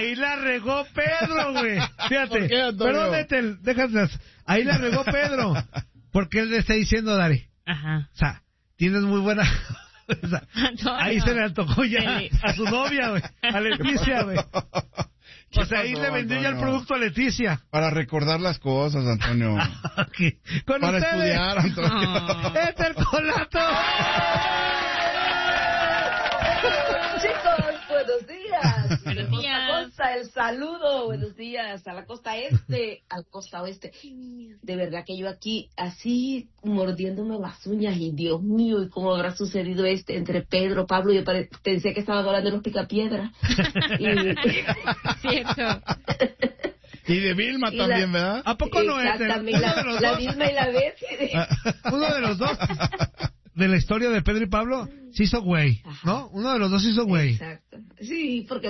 Ahí la regó Pedro, güey. Fíjate. ¿Por qué, Antonio? Perdón, déjate. Ahí la regó Pedro. Porque él le está diciendo, Dari. Ajá. O sea, tienes muy buena... O sea, ahí se le antojó ya a su novia, güey. A Leticia, güey. O sea, ahí le vendió ya el producto a Leticia. Para recordar las cosas, Antonio. Okay. Con Para ustedes, estudiar, Antonio. Etercolato. Chicos, buenos días. Buenos días. Costa, el saludo. Buenos días a la costa este, al costa oeste. De verdad que yo aquí así mordiéndome las uñas y Dios mío, ¿y cómo habrá sucedido entre Pedro, Pablo? Yo pensé que estaban hablando de los picapiedras. Cierto. Y de Vilma también, ¿verdad? ¿A poco no es? Exactamente, la Vilma y la Betsy. Uno de los dos de la historia de Pedro y Pablo se hizo güey, ¿no? Uno de los dos se hizo güey. Exacto. Sí, porque